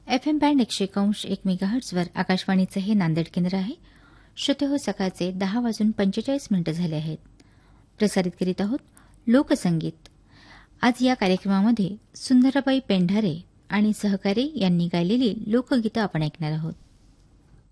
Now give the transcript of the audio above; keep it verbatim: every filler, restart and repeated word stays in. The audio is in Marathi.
एफ एम बँड एकशे एकांश एक मेगाहर्ट्झवर आकाशवाणीचं हे नांदेड केंद्र आहे. श्रोते हो, सकाळचे दहा वाजून पंचेचाळीस मिनिटं झाले आहेत. प्रसारित करीत आहोत लोकसंगीत. आज या कार्यक्रमामध्ये सुंदराबाई पेंढारे आणि सहकारी यांनी गायलेली लोकगीतं आपण ऐकणार आहोत.